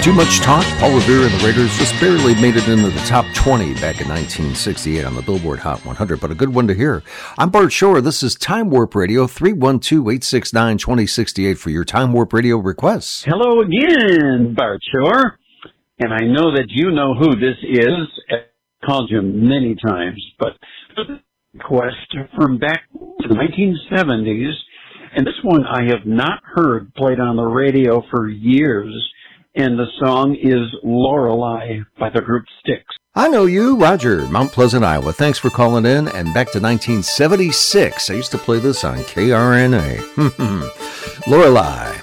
Too Much Talk, Paul Revere and the Raiders just barely made it into the top 20 back in 1968 on the Billboard Hot 100, but a good one to hear. I'm Bart Shore. This is Time Warp Radio, 312-869-2068 for your Time Warp Radio requests. Hello again, Bart Shore. And I know that you know who this is. I've called you many times, but request from back to the 1970s. And this one I have not heard played on the radio for years. And the song is Lorelei by the group Styx. I know you, Roger, Mount Pleasant, Iowa. Thanks for calling in. And back to 1976. I used to play this on KRNA. Lorelei.